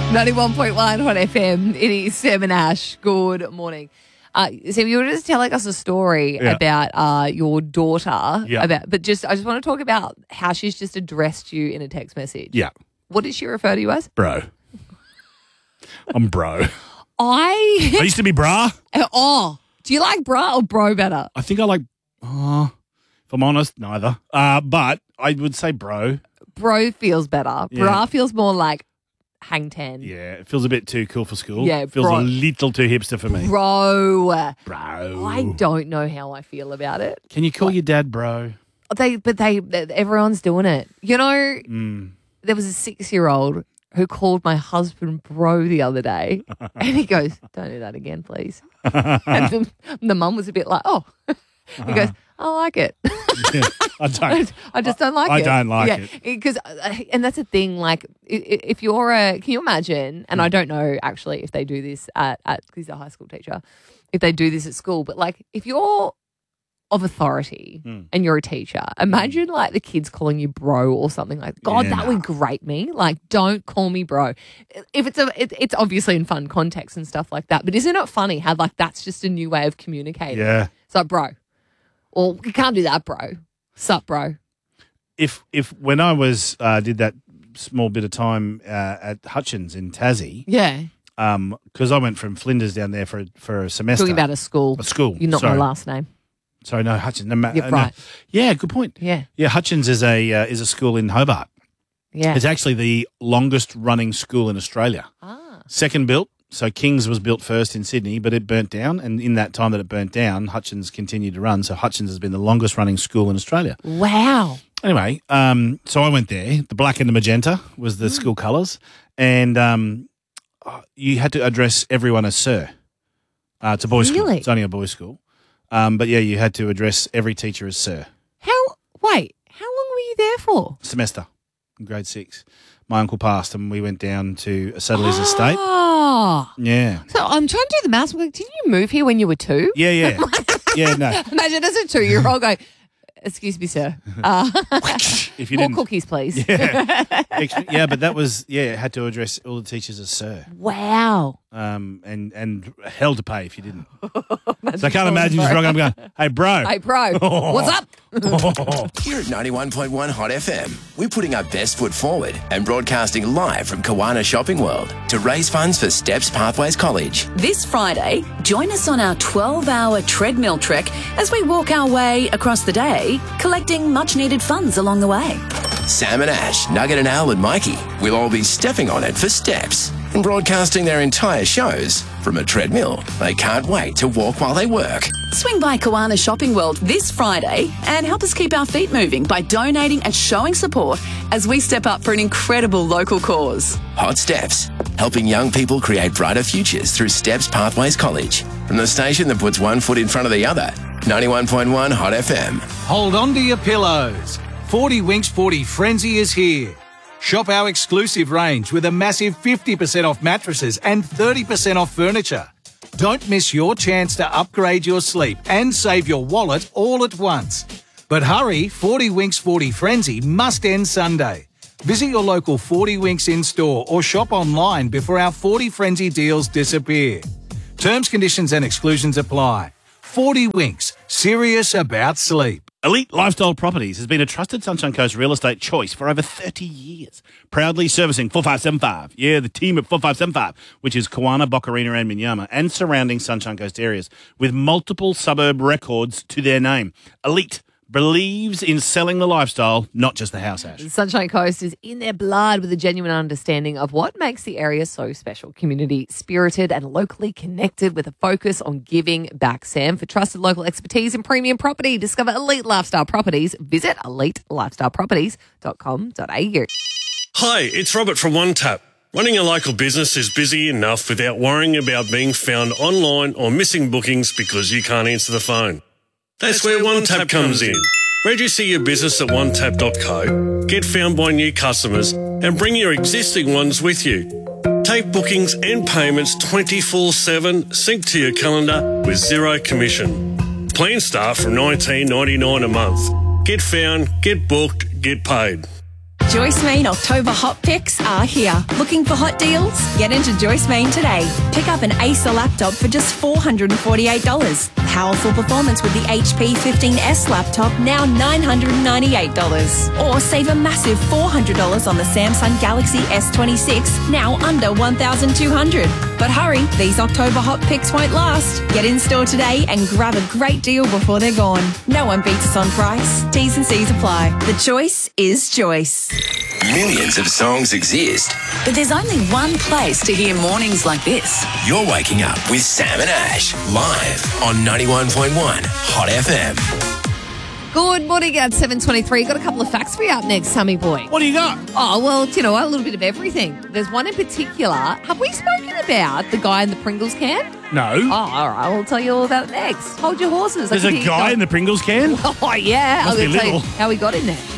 91.1 Hot FM. It is Sam and Ash. Good morning. So you were just telling us a story about your daughter. Yeah. I just want to talk about how she's just addressed you in a text message. Yeah. What did she refer to you as? Bro. I'm bro. I used to be brah. Do you like bra or bro better? I think I like, if I'm honest, neither. But I would say bro. Bro feels better. Yeah. Bra feels more like hang ten. Yeah, it feels a bit too cool for school. Yeah, it feels bro. a little too hipster for me. Bro. Bro. I don't know how I feel about it. Can you call your dad bro? Everyone's doing it. You know, there was a 6-year-old who called my husband bro the other day, and he goes, "Don't do that again, please." And the mum was a bit like, "Oh," he goes, "I like it." Yeah, I don't. I just don't like it. I don't like it. Because, and that's the thing, like, if you're can you imagine, and I don't know actually if they do this at because he's a high school teacher, if they do this at school, but like if you're of authority and you're a teacher, imagine like the kids calling you bro or something like, God, Yeah, that would grate me. Like, don't call me bro. If it's obviously in fun context and stuff like that, but isn't it funny how like that's just a new way of communicating? Yeah. It's like, bro. Well, you can't do that, bro. Sup, bro. If when I was did that small bit of time at Hutchins in Tassie, Yeah. because I went from Flinders down there for a semester. Talking about a school. A school. You're not my sorry. last name. Sorry, no, Hutchins. No, You're right. Yeah, good point. Yeah. Yeah, Hutchins is a school in Hobart. Yeah. It's actually the longest running school in Australia. Second built. So King's was built first in Sydney, but it burnt down. And in that time that it burnt down, Hutchins continued to run. So Hutchins has been the longest running school in Australia. Wow. Anyway, so I went there. The black and the magenta was the school colours. And you had to address everyone as sir. It's a boys' school. Really? It's only a boys' school. But yeah, you had to address every teacher as sir. How long were you there for? Semester in grade 6. My uncle passed and we went down to a settler's estate. Oh. Yeah. So I'm trying to do the maths. I'm like, didn't you move here when you were 2? Yeah, yeah. Yeah, no. Imagine as a 2-year-old going, excuse me, sir. If you More didn't. cookies, please. Yeah, but that was, it had to address all the teachers as sir. Wow. And hell to pay if you didn't. So I can't imagine just rocking up and going, hey, bro. Hey, bro. What's up? Here at 91.1 Hot FM, we're putting our best foot forward and broadcasting live from Kawana Shopping World to raise funds for Steps Pathways College. This Friday, join us on our 12-hour treadmill trek as we walk our way across the day, collecting much-needed funds along the way. Sam and Ash, Nugget and Al and Mikey will all be stepping on it for Steps and broadcasting their entire shows from a treadmill they can't wait to walk while they work. Swing by Kawana Shopping World this Friday and help us keep our feet moving by donating and showing support as we step up for an incredible local cause. Hot Steps, helping young people create brighter futures through Steps Pathways College. From the station that puts one foot in front of the other, 91.1 Hot FM. Hold on to your pillows. 40 Winks 40 Frenzy is here. Shop our exclusive range with a massive 50% off mattresses and 30% off furniture. Don't miss your chance to upgrade your sleep and save your wallet all at once. But hurry, 40 Winks 40 Frenzy must end Sunday. Visit your local 40 Winks in-store or shop online before our 40 Frenzy deals disappear. Terms, conditions and exclusions apply. 40 Winks, serious about sleep. Elite Lifestyle Properties has been a trusted Sunshine Coast real estate choice for over 30 years. Proudly servicing 4575. Yeah, the team at 4575, which is Kawana, Boccarina and Minyama, and surrounding Sunshine Coast areas, with multiple suburb records to their name. Elite believes in selling the lifestyle, not just the house, Ash. Sunshine Coast is in their blood with a genuine understanding of what makes the area so special. Community spirited and locally connected with a focus on giving back. Sam, for trusted local expertise in premium property, discover Elite Lifestyle Properties. Visit elitelifestyleproperties.com.au. Hi, it's Robert from OneTap. Running a local business is busy enough without worrying about being found online or missing bookings because you can't answer the phone. That's where OneTap comes in. Register your business at onetap.co, get found by new customers, and bring your existing ones with you. Take bookings and payments 24/7, sync to your calendar with zero commission. Plans start from $19.99 a month. Get found, get booked, get paid. Joyce Main October Hot Picks are here. Looking for hot deals? Get into Joyce Main today. Pick up an Acer laptop for just $448. Powerful performance with the HP 15S laptop, now $998. Or save a massive $400 on the Samsung Galaxy S26, now under $1,200. But hurry, these October hot picks won't last. Get in store today and grab a great deal before they're gone. No one beats us on price. T's and C's apply. The choice is Joyce. Millions of songs exist. But there's only one place to hear mornings like this. You're waking up with Sam and Ash, live on 91.1 Hot FM. Good morning at 7:23. Got a couple of facts for you up next, Sammy boy. What do you got? Oh, well, you know, a little bit of everything. There's one in particular. Have we spoken about the guy in the Pringles can? No. Oh, all right. We'll tell you all about it next. Hold your horses. There's a guy in the Pringles can? Oh, yeah. Must I'm be going to tell you little. how he got in there.